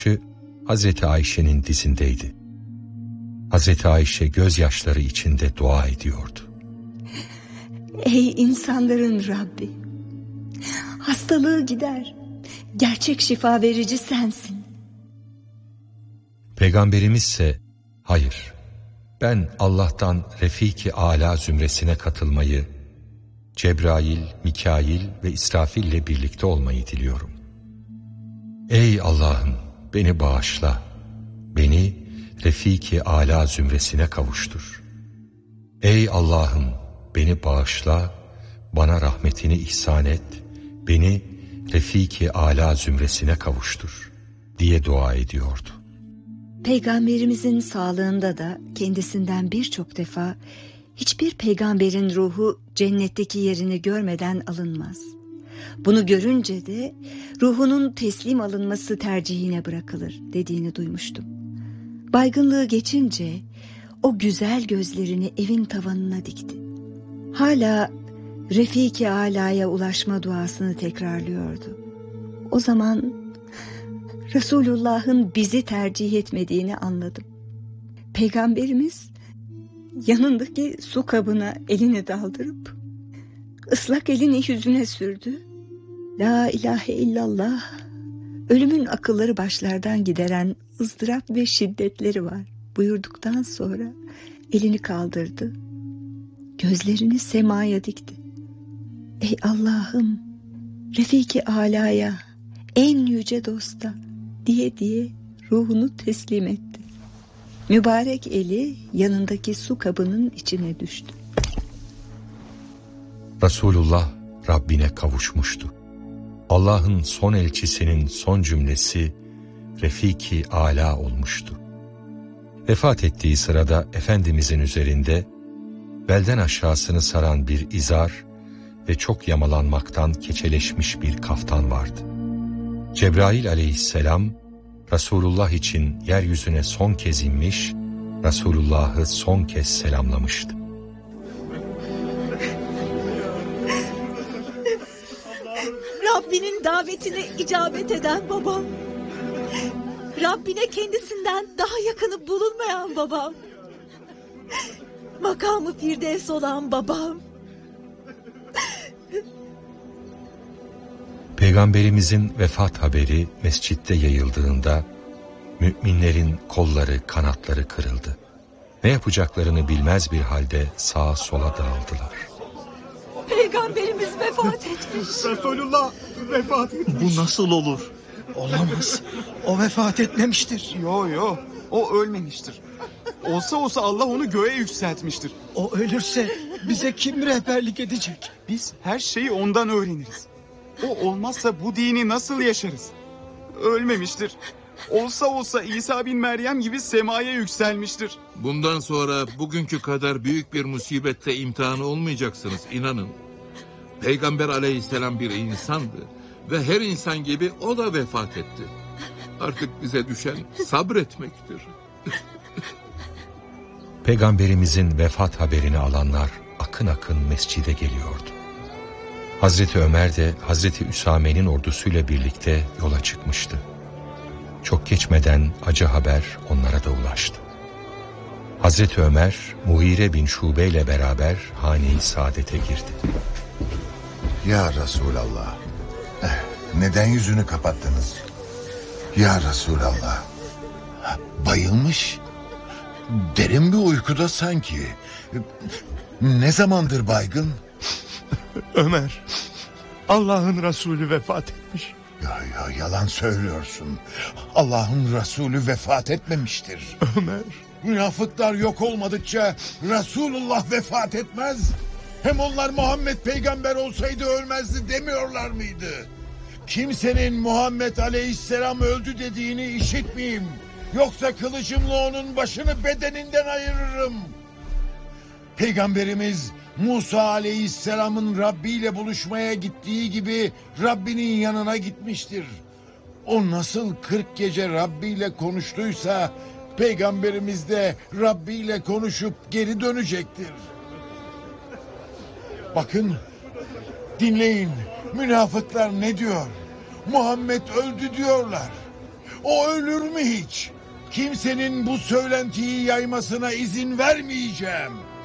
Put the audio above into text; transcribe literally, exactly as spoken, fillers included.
Hazreti Ayşe'nin dizindeydi. Hazreti Ayşe gözyaşları içinde dua ediyordu. Ey insanların Rabbi, hastalığı gider, gerçek şifa verici sensin. Peygamberimiz ise hayır, ben Allah'tan Refik-i Âlâ zümresine katılmayı, Cebrail, Mikail ve İsrafil ile birlikte olmayı diliyorum. Ey Allah'ım, beni bağışla, beni Refik-i Âlâ zümresine kavuştur. Ey Allah'ım, beni bağışla, bana rahmetini ihsan et, beni Refik-i Âlâ zümresine kavuştur diye dua ediyordu. Peygamberimizin sağlığında da kendisinden birçok defa hiçbir peygamberin ruhu cennetteki yerini görmeden alınmaz. Bunu görünce de ruhunun teslim alınması tercihine bırakılır dediğini duymuştum. Baygınlığı geçince o güzel gözlerini evin tavanına dikti. Hala Refik-i Âlâ'ya ulaşma duasını tekrarlıyordu. O zaman Resulullah'ın bizi tercih etmediğini anladım. Peygamberimiz yanındaki su kabına elini daldırıp ıslak elini yüzüne sürdü. La ilahe illallah, ölümün akılları başlardan gideren ızdırap ve şiddetleri var buyurduktan sonra elini kaldırdı. Gözlerini semaya dikti. Ey Allah'ım, Refik-i Âlâ'ya, en yüce dosta diye diye ruhunu teslim etti. Mübarek eli yanındaki su kabının içine düştü. Resulullah Rabbine kavuşmuştu. Allah'ın son elçisinin son cümlesi Refik-i Âlâ olmuştu. Vefat ettiği sırada Efendimizin üzerinde belden aşağısını saran bir izar ve çok yamalanmaktan keçeleşmiş bir kaftan vardı. Cebrail aleyhisselam Resulullah için yeryüzüne son kez inmiş, Resulullah'ı son kez selamlamıştı. Rabbinin davetine icabet eden babam. Rabbine kendisinden daha yakını bulunmayan babam. Makamı firdevs olan babam. Peygamberimizin vefat haberi mescitte yayıldığında müminlerin kolları, kanatları kırıldı. Ne yapacaklarını bilmez bir halde sağa sola dağıldılar. Peygamberimiz vefat etmiş. Resulullah vefat etmiş. Bu nasıl olur? Olamaz. O vefat etmemiştir. Yo yo, o ölmemiştir. Olsa olsa Allah onu göğe yükseltmiştir. O ölürse bize kim rehberlik edecek? Biz her şeyi ondan öğreniriz. O olmazsa bu dini nasıl yaşarız? Ölmemiştir. Olsa olsa İsa bin Meryem gibi semaya yükselmiştir. Bundan sonra bugünkü kadar büyük bir musibette imtihanı olmayacaksınız, inanın. Peygamber aleyhisselam bir insandı ve her insan gibi o da vefat etti. Artık bize düşen sabretmektir. Peygamberimizin vefat haberini alanlar akın akın mescide geliyordu. Hazreti Ömer de Hazreti Üsame'nin ordusuyla birlikte yola çıkmıştı. Çok geçmeden acı haber onlara da ulaştı. Hazreti Ömer, Muhire bin Şube ile beraber hane-i saadete girdi. Ya Resulallah, neden yüzünü kapattınız? Ya Resulallah, bayılmış. Derin bir uykuda sanki. Ne zamandır baygın? Ömer, Allah'ın Resulü vefat etmiş. Ya, ya yalan söylüyorsun. Allah'ın Resulü vefat etmemiştir. Ömer. Münafıklar yok olmadıkça Resulullah vefat etmez. Hem onlar Muhammed peygamber olsaydı ölmezdi demiyorlar mıydı? Kimsenin Muhammed aleyhisselam öldü dediğini işitmeyeyim. Yoksa kılıcımla onun başını bedeninden ayırırım. Peygamberimiz Musa aleyhisselamın Rabbi ile buluşmaya gittiği gibi Rabbinin yanına gitmiştir. O nasıl kırk gece Rabbi ile konuştuysa Peygamberimiz de Rabbi ile konuşup geri dönecektir. Bakın, dinleyin, münafıklar ne diyor? Muhammed öldü diyorlar. O ölür mü hiç? Kimsenin bu söylentiyi yaymasına izin vermeyeceğim.